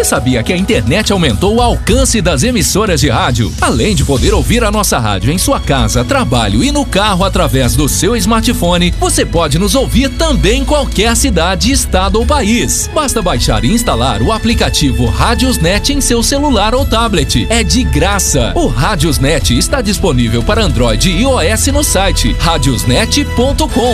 sabia que a internet aumentou o alcance das emissoras de rádio? Além de poder ouvir a nossa rádio em sua casa, trabalho e no carro através do seu smartphone, você pode nos ouvir também em qualquer cidade, estado ou país. Basta baixar e instalar o aplicativo Radiosnet em seu celular ou tablet. É de graça. O Radiosnet está disponível para Android e iOS no site radiosnet.com.